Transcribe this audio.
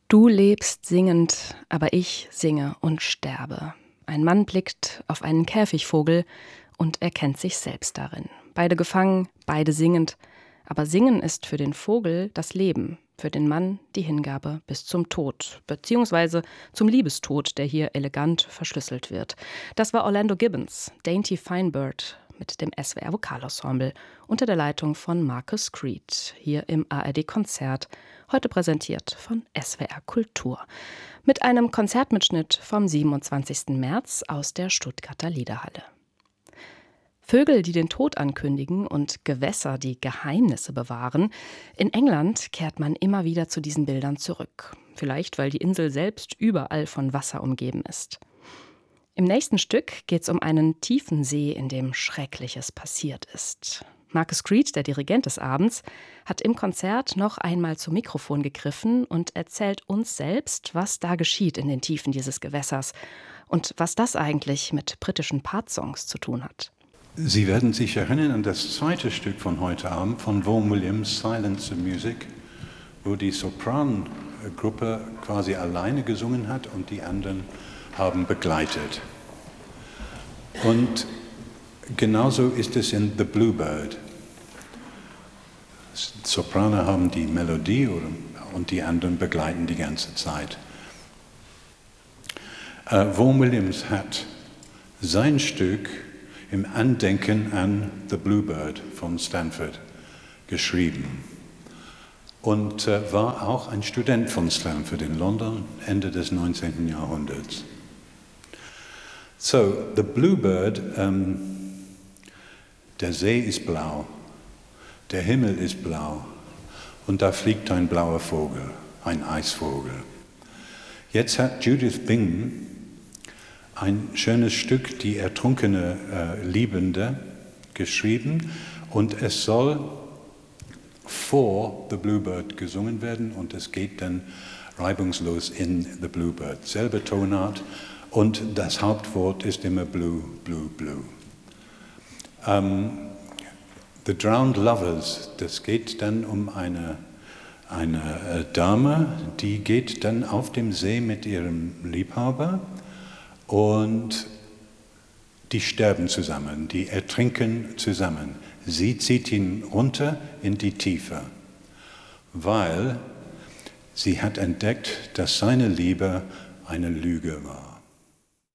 Du lebst singend, aber ich singe und sterbe. Ein Mann blickt auf einen Käfigvogel und erkennt sich selbst darin. Beide gefangen, beide singend. Aber Singen ist für den Vogel das Leben, für den Mann die Hingabe bis zum Tod, beziehungsweise zum Liebestod, der hier elegant verschlüsselt wird. Das war Orlando Gibbons, Dainty Fine Bird, mit dem SWR Vokalensemble unter der Leitung von Marcus Creed, hier im ARD-Konzert, heute präsentiert von SWR Kultur. Mit einem Konzertmitschnitt vom 27. März aus der Stuttgarter Liederhalle. Vögel, die den Tod ankündigen und Gewässer, die Geheimnisse bewahren. In England kehrt man immer wieder zu diesen Bildern zurück. Vielleicht, weil die Insel selbst überall von Wasser umgeben ist. Im nächsten Stück geht es um einen tiefen See, in dem Schreckliches passiert ist. Marcus Creed, der Dirigent des Abends, hat im Konzert noch einmal zum Mikrofon gegriffen und erzählt uns selbst, was da geschieht in den Tiefen dieses Gewässers und was das eigentlich mit britischen Part-Songs zu tun hat. Sie werden sich erinnern an das zweite Stück von heute Abend von Vaughan Williams, Silence of Music, wo die Soprangruppe quasi alleine gesungen hat und die anderen haben begleitet. Und genauso ist es in The Bluebird. Soprane haben die Melodie und die anderen begleiten die ganze Zeit. Vaughan Williams hat sein Stück im Andenken an The Bluebird von Stanford geschrieben und war auch ein Student von Stanford in London, Ende des 19. Jahrhunderts. So, The Bluebird, der See ist blau, der Himmel ist blau und da fliegt ein blauer Vogel, ein Eisvogel. Jetzt hat Judith Bingham ein schönes Stück, Die ertrunkene Liebende, geschrieben und es soll vor The Bluebird gesungen werden und es geht dann reibungslos in The Bluebird. Selbe Tonart und das Hauptwort ist immer Blue, Blue, Blue. The Drowned Lovers, das geht dann um eine Dame, die geht dann auf dem See mit ihrem Liebhaber und die sterben zusammen, die ertrinken zusammen. Sie zieht ihn runter in die Tiefe, weil sie hat entdeckt, dass seine Liebe eine Lüge war.